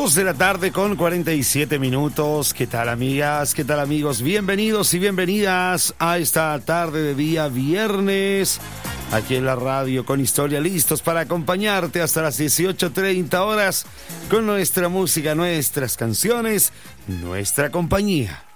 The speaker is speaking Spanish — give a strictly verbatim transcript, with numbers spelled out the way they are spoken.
Dos de la tarde con cuarenta y siete minutos. ¿Qué tal, amigas? ¿Qué tal, amigos? Bienvenidos y bienvenidas a esta tarde de día viernes, aquí en la radio con Historia, listos para acompañarte hasta las dieciocho treinta horas con nuestra música, nuestras canciones, nuestra compañía.